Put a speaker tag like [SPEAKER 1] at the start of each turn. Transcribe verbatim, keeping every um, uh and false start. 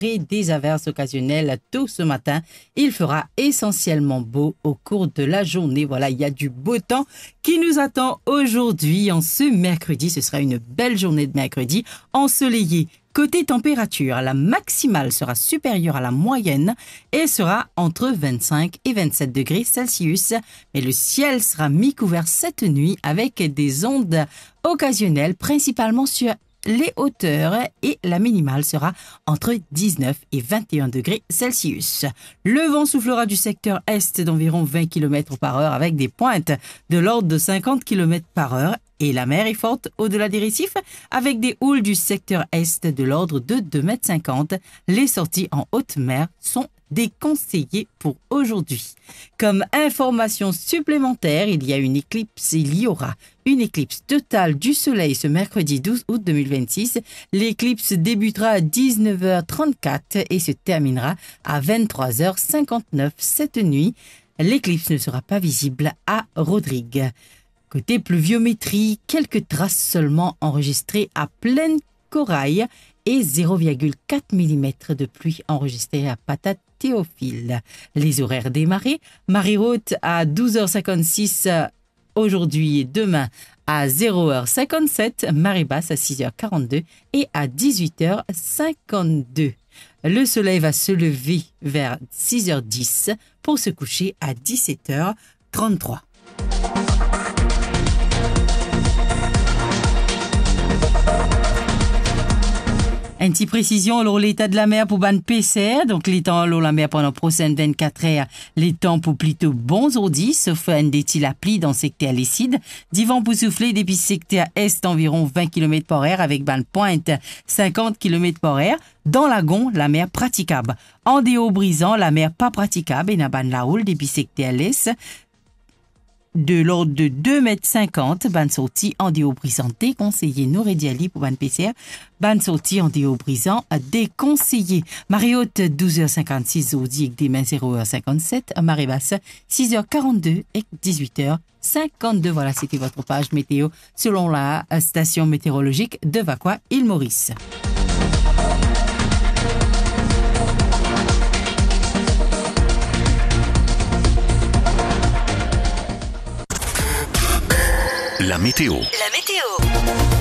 [SPEAKER 1] des averses occasionnelles tôt ce matin. Il fera essentiellement beau au cours de la journée. Voilà, il y a du beau temps qui nous attend aujourd'hui. En ce mercredi, ce sera une belle journée de mercredi, ensoleillée. Côté température, la maximale sera supérieure à la moyenne et sera entre vingt-cinq et vingt-sept degrés Celsius. Mais le ciel sera mi-couvert cette nuit avec des ondes occasionnelles, principalement sur les hauteurs, et la minimale sera entre dix-neuf et vingt et un degrés Celsius. Le vent soufflera du secteur est d'environ vingt kilomètres par heure avec des pointes de l'ordre de cinquante kilomètres par heure. Et la mer est forte au-delà des récifs avec des houles du secteur est de l'ordre de deux mètres cinquante. Les sorties en haute mer sont déconseillées pour aujourd'hui. Comme information supplémentaire, il y a une éclipse, il y aura une éclipse totale du soleil ce mercredi douze août deux mille vingt-six. L'éclipse débutera à dix-neuf heures trente-quatre et se terminera à vingt-trois heures cinquante-neuf cette nuit. L'éclipse ne sera pas visible à Rodrigue. Côté pluviométrie, quelques traces seulement enregistrées à Plaine Corail et zéro virgule quatre millimètres de pluie enregistrée à Patate Théophile. Les horaires des marées, marée haute à douze heures cinquante-six aujourd'hui et demain à zéro heure cinquante-sept, marée basse à six heures quarante-deux et à dix-huit heures cinquante-deux. Le soleil va se lever vers six heures dix pour se coucher à dix-sept heures trente-trois. Une petite précision, alors l'état de la mer pour ban P C R, donc les temps alors la mer pendant prochaine vingt-quatre heures, les temps pour plutôt bons aujourd'hui, sauf un déti la pluie dans le secteur Lécide, d'Yvan pour souffler depuis secteur est environ vingt kilomètres par heure avec ban pointe cinquante kilomètres par heure. Dans Lagon, la mer praticable. En déo brisant, la mer pas praticable et n'a ban la houle depuis secteur l'est de l'ordre de deux mètres cinquante, ban sortie en déo brisant déconseillé, Nourediali pour ban P C R, ban sortie en déo brisant déconseillé. Marée haute douze heures cinquante-six aujourd'hui avec des mains zéro heure cinquante-sept, marée basse six heures quarante-deux et dix-huit heures cinquante-deux. Voilà, c'était votre page météo selon la station météorologique de Vaqua, île Maurice.
[SPEAKER 2] La météo.
[SPEAKER 3] La météo.